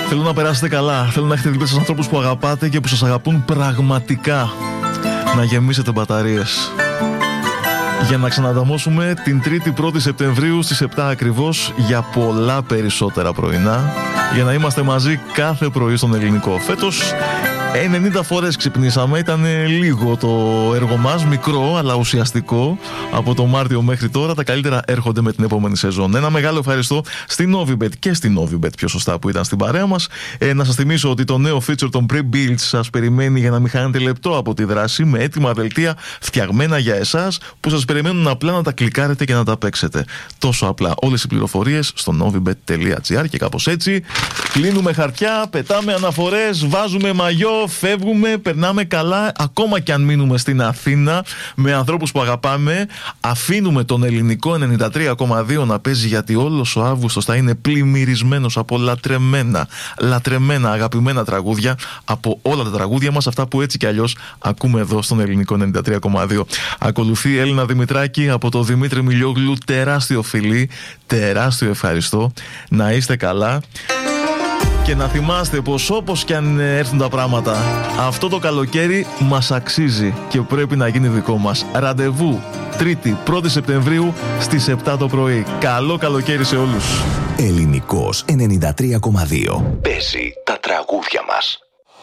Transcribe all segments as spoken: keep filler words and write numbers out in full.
Θέλω να περάσετε καλά. Θέλω να έχετε δίπλα σας ανθρώπους που αγαπάτε και που σας αγαπούν πραγματικά. Να γεμίσετε μπαταρίες. Για να ξανανταμώσουμε την τρίτη πρώτη Σεπτεμβρίου στις επτά ακριβώς για πολλά περισσότερα πρωινά. Για να είμαστε μαζί κάθε πρωί στον Ελληνικό. Φέτος ενενήντα φορές ξυπνήσαμε, ήταν λίγο το έργο μας, μικρό αλλά ουσιαστικό. Από το Μάρτιο μέχρι τώρα τα καλύτερα έρχονται με την επόμενη σεζόν. Ένα μεγάλο ευχαριστώ στην Novibet και στην Novibet πιο σωστά που ήταν στην παρέα μας. ε, Να σας θυμίσω ότι το νέο feature των Pre-Built σας περιμένει για να μην χάνετε λεπτό από τη δράση, με έτοιμα δελτία φτιαγμένα για εσάς που σας περιμένουν απλά να τα κλικάρετε και να τα παίξετε. Τόσο απλά. Όλες οι πληροφορίες στο novibet τελεία gr. Και κάπως έτσι κλείνουμε χαρτιά, πετάμε αναφορές, βάζουμε μαγιό, φεύγουμε, περνάμε καλά. Ακόμα και αν μείνουμε στην Αθήνα με ανθρώπους που αγαπάμε, αφήνουμε τον Ελληνικό ενενήντα τρία κόμμα δύο να παίζει, γιατί όλος ο Αύγουστος θα είναι πλημμυρισμένος από λατρεμένα, λατρεμένα, αγαπημένα τραγούδια από όλα τα τραγούδια μας, αυτά που έτσι κι αλλιώς ακούμε εδώ στον Ελληνικό ενενήντα τρία κόμμα δύο. Ακολουθεί η Έλληνα Δημητράκη από το Δημήτρη Μιλιόγλου. Τεράστιο φιλί, τεράστιο ευχαριστώ. Να είστε καλά. Και να θυμάστε πως όπως και αν έρθουν τα πράγματα, αυτό το καλοκαίρι μας αξίζει και πρέπει να γίνει δικό μας. Ραντεβού Τρίτη πρώτη Σεπτεμβρίου στις επτά το πρωί. Καλό καλοκαίρι σε όλους. Ελληνικός ενενήντα τρία κόμμα δύο. Παίζει τα τραγούδια μας.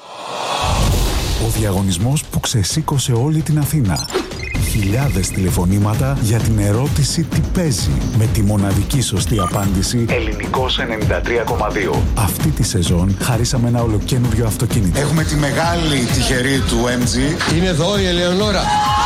Ο διαγωνισμός που ξεσήκωσε όλη την Αθήνα. Χιλιάδες τηλεφωνήματα για την ερώτηση τι παίζει, με τη μοναδική σωστή απάντηση Ελληνικός ενενήντα τρία κόμμα δύο. Αυτή τη σεζόν χαρίσαμε ένα ολοκαίνουργιο αυτοκίνητο. Έχουμε τη μεγάλη τυχερή του εμ τζι. Είναι εδώ η Ελεονόρα.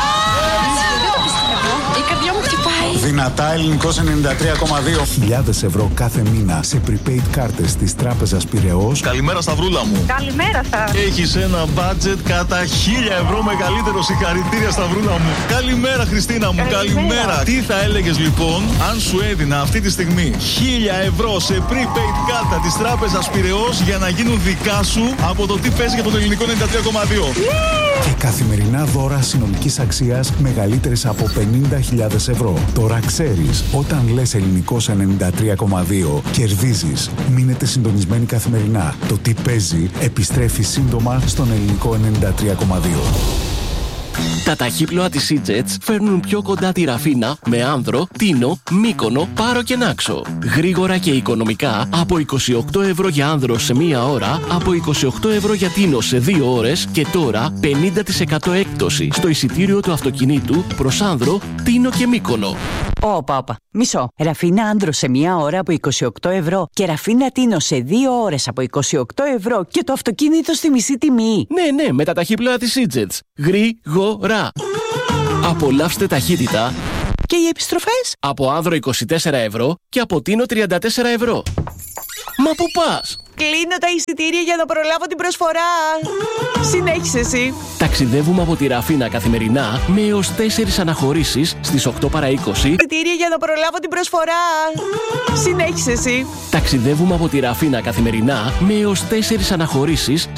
Η καρδιά μου χτυπάει. Δυνατά Ελληνικός ενενήντα τρία κόμμα δύο. Χιλιάδες ευρώ κάθε μήνα σε prepaid κάρτες της Τράπεζας Πειραιώς. Καλημέρα Σταυρούλα μου. Καλημέρα σας. Έχεις ένα budget κατά χίλια ευρώ μεγαλύτερο. Συγχαρητήρια Σταυρούλα μου. Καλημέρα Χριστίνα μου. Καλημέρα. Καλημέρα. Τι θα έλεγες λοιπόν αν σου έδινα αυτή τη στιγμή χίλια ευρώ σε prepaid κάρτα της Τράπεζας Πειραιώς για να γίνουν δικά σου από το τι παίζει για τον Ελληνικό ενενήντα τρία κόμμα δύο. Και καθημερινά δώρα συνολικής αξίας μεγαλύτερης από πενήντα χιλιάδες ευρώ. Τώρα ξέρεις, όταν λες Ελληνικός ενενήντα τρία κόμμα δύο, κερδίζεις. Μείνετε συντονισμένοι καθημερινά. Το τι παίζει επιστρέφει σύντομα στον Ελληνικό ενενήντα τρία κόμμα δύο. Τα ταχύπλοα της E-Jets φέρνουν πιο κοντά τη Ραφίνα με Άνδρο, Τίνο, Μύκονο, Πάρο και Νάξο. Γρήγορα και οικονομικά από είκοσι οκτώ ευρώ για Άνδρο σε μία ώρα, από είκοσι οκτώ ευρώ για Τίνο σε δύο ώρες και τώρα πενήντα τοις εκατό έκπτωση στο εισιτήριο του αυτοκινήτου προς Άνδρο, Τίνο και Μύκονο. Όπα, όπα. Μισό. Ραφίνα Άνδρο σε μία ώρα από είκοσι οκτώ ευρώ και Ραφίνα Τίνο σε δύο ώρες από είκοσι οκτώ ευρώ και το αυτοκίνητο στη μισή τιμή. Ναι, ναι, με τα ταχύπλοα της E-Jets. Γρήγορα. Απολαύστε ταχύτητα. Και οι επιστροφές? Από Άνδρο είκοσι τέσσερα ευρώ και από Τίνο τριάντα τέσσερα ευρώ. Μα πού πας? Κλείνω τα εισιτήρια για να προλάβω την προσφορά. Συνέχισε εσύ. Ταξιδεύουμε από τη Ραφίνα καθημερινά με έως τέσσερις αναχωρήσεις στις οκτώ παρά είκοσι. Εισιτήρια για να προλάβω την προσφορά. Συνέχισε εσύ. Ταξιδεύουμε από τη Ραφίνα καθημερινά με έως τέσσερις αναχωρήσεις